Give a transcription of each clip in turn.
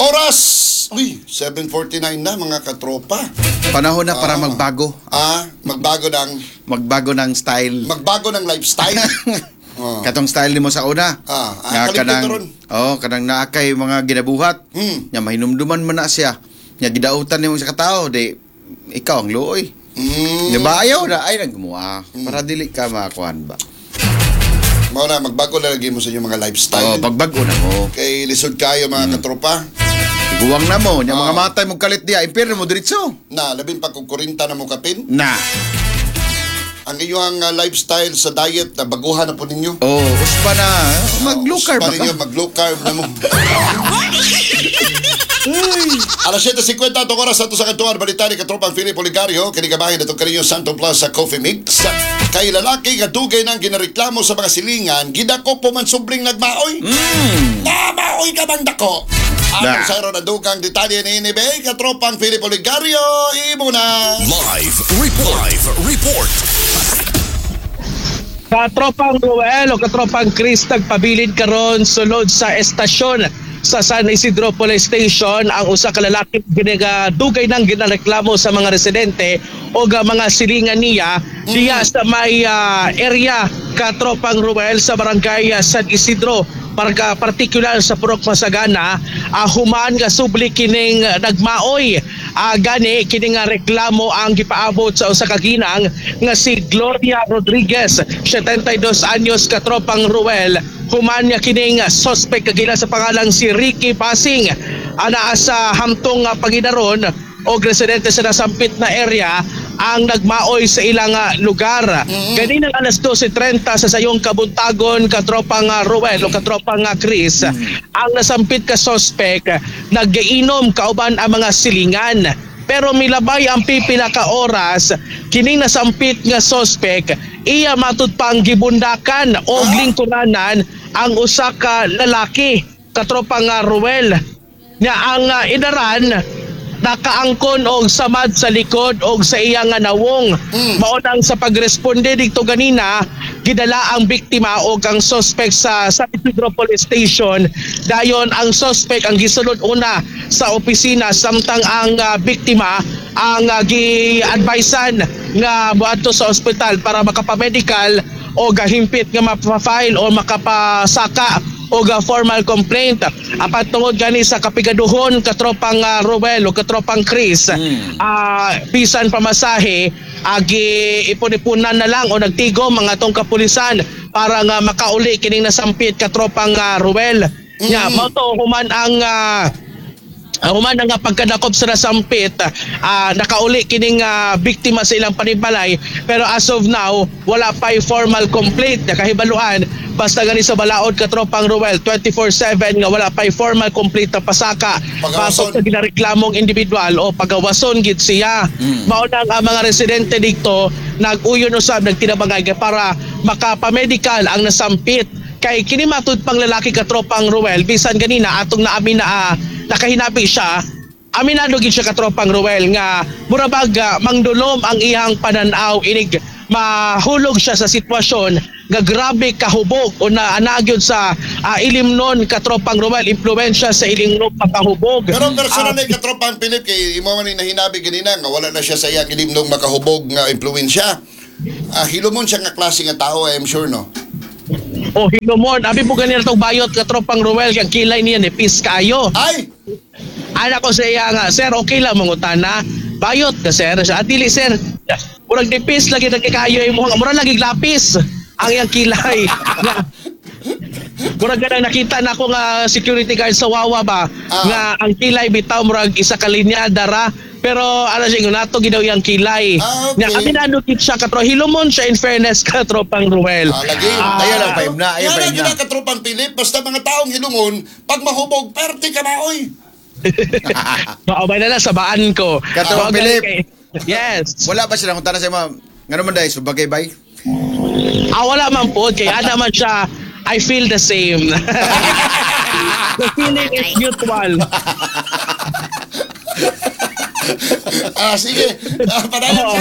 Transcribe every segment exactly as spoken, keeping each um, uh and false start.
Oras! Uy, seven forty-nine na mga katropa. Panahon na para Ah. magbago. Ah, magbago ng Magbago ng style. magbago ng lifestyle. Oh. Katong style nimo sa una. Ah, ah, Nga kalimtan kanang karon. oh, kanang naakay mga ginabuhat. Hmm. Nya mahinumduman man na siya. Nya gidautan nimo sa katao, di ikaw ang luoy. Mm. Di ba ayaw na ay nang gumawa para dili ka makuan ba. Mao na magbago na lagi mo sa inyong mga lifestyle. Oh, pagbago na mo. Kay lisod kayo mga katropa. Guwang na mo, nya mga Ah. matay mo kalit diya, impirno mo diretso. Na labing pagkukurinta na mo kapin. Na. Ang inyong uh, lifestyle sa diet na baguhan na po ninyo. Oh, uspa na. Mag-low carb Pa ba ninyo, ka? mag-low carb na mo. Alas seven fifty itong oras ato sa kantuan balita ni katropang Philip Oligario kinigabahin itong kaninyo Santo Plus sa Coffee Mix. Kay lalaki nga dugay nang ginareklamo sa mga silingan, gidako po man subling nagmaoy. Mm. Namaoy ka bang dako? Da. Atong sayro na dugang detalye ni Inibay, katropang Philip Oligario, imo na. Live report. Live report. Katropang Ruel o katropang Chris nagpabilin karon sulod sa estasyon sa San Isidro Police Station ang usa ka lalaki ginagadugay nang ginareklamo sa mga residente o ga mga silingan niya diya sa may ah, area katropang Ruel sa barangay ah, San Isidro para particular sa Purok Masagana uh, human nga subli kining uh, nagmaoy uh, gani kining nga reklamo ang gipaabot sa usa ka ginang nga si Gloria Rodriguez seventy-dos anyos katropang Ruel human niya kining uh, suspect kagila sa pangalang si Ricky Pasing ana sa hamtong uh, paginaron o residente sa nasampit na area ang nagmaoy sa ilang uh, lugar. Mm-hmm. Ganinang alas twelve thirty sa sayong kabuntagon katropang uh, Ruel o katropang uh, Chris, mm-hmm. ang nasampit ka suspect nag-iinom kauban ang mga silingan. Pero milabay ang pipila ka oras kining nasampit nga suspect iya matud pang gibundakan o lingkuranan ang usa ka lalaki katropang uh, Ruel nya ang uh, inaran nakaangkon og samad sa likod og sa iyang nga nawong. Mm. Mao nang sa pagresponde dito ganina gidala ang biktima og ang suspect sa San Isidro Police Station. Dayon ang suspect ang gisulod una sa opisina samtang ang uh, biktima ang uh, gi-advisean nga moadto sa ospital para makapamedical o gahimpit nga mapa-file o makapasaka o ga formal complaint. Apat tungod gani sa kapigaduhon katropang uh, Ruel o katropang Chris, mm. uh, bisan pamasahe agi ipon-ipunan na lang o nagtigom mga tong kapulisan para nga makauli kining nasampit katropang uh, Ruel. Mm. Nya mo to human ang uh, Uh, human nga pagkadakop sa nasampit, uh, nakauli kining uh, biktima sa ilang panibalay pero as of now wala pa'y formal complaint na kahibaluan basta gani sa balaod katropang Ruel twenty-four seven nga wala pa'y formal complaint na pasaka pasok sa ginareklamong individual o pagawason gid siya. Mm. Mao nang ang mga residente dito nag-uyon usab nagtinabangay para makapamedical ang nasampit kay kini matud pang lalaki katropang Ruel bisan ganina atong naamin na uh, nakahinapi siya aminado gid siya katropang Ruel nga murabag uh, mangdulom ang iyang pananaw inig mahulog siya sa sitwasyon nga grabe kahubog o na anagyod sa uh, ilimnon katropang Ruel impluwensya sa ilimnon makahubog. Pero personal uh, katropang Philip kay imo man ni nahinabi ganina nga wala na siya sa iyang ilimnong makahubog nga impluwensya. Uh, hilumon siya nga klase nga tao I'm sure no. O oh, hilumon, abi po ganito itong bayot katropang Ruel, kang kilay niya ni Pis kayo. Ay! Anak ko sa iya nga, sir, okay lang mangutana. Bayot ka, sir. Sa atili, sir. Murag nipis lagi nagkikayo yung mga, murag lagi lapis ang iyang kilay. Murag ganang nakita na ako nga security guard sa Wawa ba, ah. nga ang kilay bitaw murag isa ka linya dara. Pero ano siya, nato gidaw yung kilay. Ah, okay. Nga kami nanukit siya katro. Hilumon siya in fairness katropang Ruel. Ah, lagi. Ah, ayaw lang pa na, ayaw pa Yan na. ang katropang Philip, basta mga taong hilungon, pag mahubog, perti ka na, oy. Maabay na na, sabaan ko. Katropang Tawag Philip. kay- Yes. Wala ba silang utana sa mga ngano man dai subagay bay? Ah, wala man po. Kaya naman siya, I feel the same. The feeling is mutual. Ah, sige. Ah, padayon Oo. siya.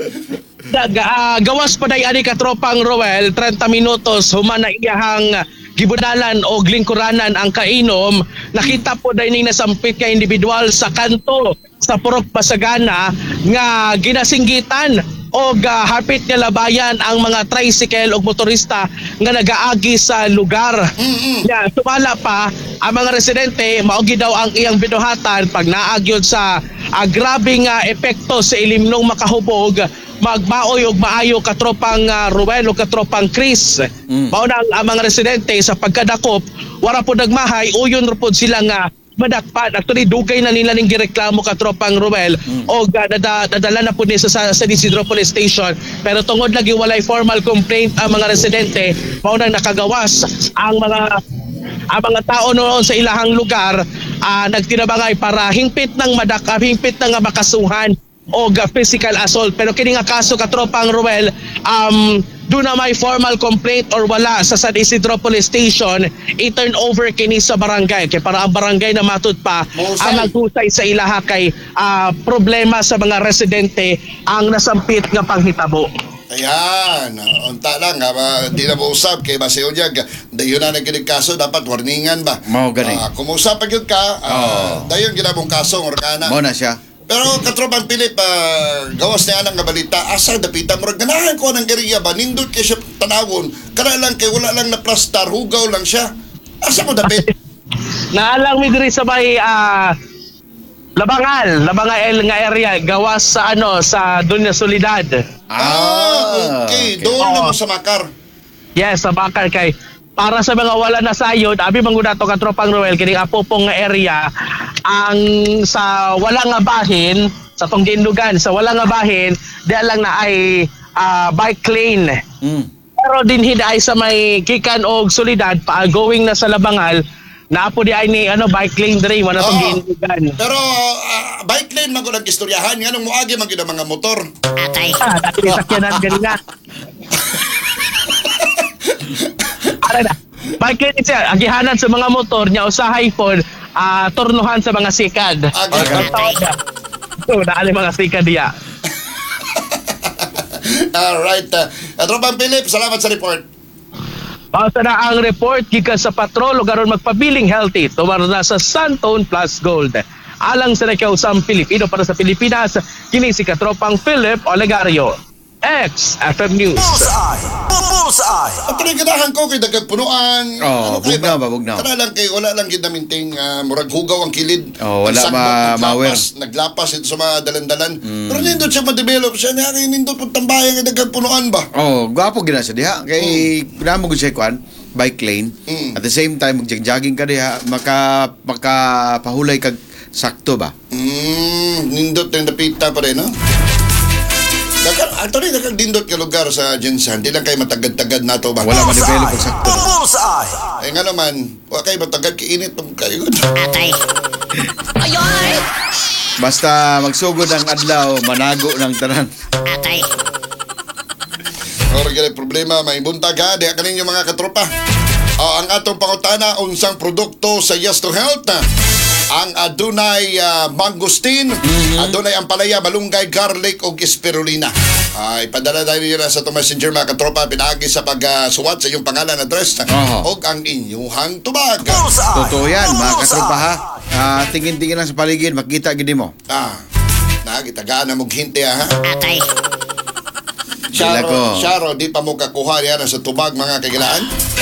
Dag, uh, gawas pa day ani katropang Ruel thirty minutos human na iyahang gibudalan o glingkuranan ang kainom, nakita po dahil nasampit ka individual sa kanto sa Purok Pasagana nga ginasinggitan o uh, hapit nga labayan ang mga tricycle o motorista nga nagaagi sa lugar. Mm-mm. Yeah, sumala pa ang mga residente maogi daw ang iyang binuhatan pag naagyod sa uh, grabing uh, epekto sa ilimnong makahubog magbaoy og maayo katropang uh, Ruel o katropang Chris. Mm. Mao na ang, ang mga residente sa pagkadakop wala po nagmahay uyon ra pod sila nga madakpan. Actually, dugay na nila ning gireklamo ka tropang Ruel mm. o uh, dada, dadala na po niya sa, sa Isidro Police Station. Pero tungod lagi walay formal complaint ang mga residente, mao nang nakagawas ang mga ang mga tao noon sa ilahang lugar uh, nagtinabangay para hingpit ng madaka, hingpit ng makasuhan o uh, physical assault. Pero kini nga kaso ka tropang Ruel, um, doon na may formal complaint or wala sa San Isidro Police Station, i-turn over kini sa barangay. Kaya para ang barangay na matud pa Mahusay. ang naghusay sa ilaha kay uh, problema sa mga residente ang nasampit nga panghitabo. Ayan, unta lang, ha, di na mo usap kay Baseo Diag. Dayon na nagkinig kaso, dapat warningan ba? Mao gani. Ah, kung usap pag yun ka, uh, dayon ginabong kaso, organa. Mao na siya. Pero katropang Pilip, uh, gawas na yan ang balita, asa dapita mo, ganahan ko ng geriya ba, nindot kay siya tanawon, kana lang kay wala lang na plastar, hugaw lang siya. Asa ko dapit? Naalang mi diri sa may ah, Labangal, Labangal nga area gawas sa ano sa Dunya Solidad. Ah, okay. Doon na mo sa Makar. Yes, sa Bakar kay para sa mga wala na sayod, abi mangguna to ka tropang Roel kini apopong nga area ang sa wala nga bahin sa tong gindugan sa wala nga bahin di lang na ay ah, bike lane. Mm. Pero din ay sa may gikan og Solidad pa going na sa Labangal naapo di ay ni ano bike lane diri wala tong Oo. gindugan. Pero ah, bike lane man ko nag-istoryahan, nga nung muagi man gyud ang mga motor. Ah, dati ni sakyanan ganina. Ara na. Bike lane siya, agihanan sa mga motor niya usahay pod ah, turnuhan sa mga sikad. Agi. So, naali mga sikad diya. Alright. Uh, Katropang Pilip, salamat sa report. Basta na ang report gikan sa patrol o garon magpabiling healthy tumar na sa Santone Plus Gold. Alang sa nakausang Pilipino para sa Pilipinas, kini si Katropang Philip Olegario. X F M News. Bullseye! Bullseye! At rin ganahan ko kay dagag punuan. Oo, kay bugnaw ba, bugnaw. Tara lang kay wala lang gid naminting uh, murag hugaw ang kilid. Oo, wala Ang sagbot, ma- naglapas, ma-aware. Naglapas ito sa mga dalan-dalan. Pero nindot siya ma-develop siya. Niya kay nindot po tambayan kay dagag punuan ba? Oh, gwapo gina siya diha. Kay mm. mo gud siya kwan, bike lane. Mm. At the same time mag-jogging ka diha, maka makapahulay kag sakto ba? Hmm, nindot yung napita pa rin, no? Dagan, ato rin dagang dindot ka lugar sa Jensan. Di lang kayo matagad-tagad na to ba? Wala ma-develop og sakto. Bullseye! Eh nga naman, wala kayo matagad kainit pag kayo. Basta magsugod ang adlaw, manago ng tanan. Or gani problema, may buntag ha. Diha kanin yung mga katropa. Ah, ang atong pangutana, unsang produkto sa Yes to Health na ang adunay uh, mangustin, mm-hmm. adunay ampalaya, malunggay, garlic o spirulina. Ay, ipadala tayo nila sa itong messenger mga katropa, pinagi sa pagsuwat sa iyong pangalan, address, Oo. o ang inyuhang tubag. Bullseye! Totoo yan, mga katropa ha. Ah, tingin-tingin lang sa paligid, makita gid mo. Ah, nagitagaan na maghinte ha. Sila ko. Sharo, Sharo, di pa mo kakuha yan sa tubag mga kagilaan?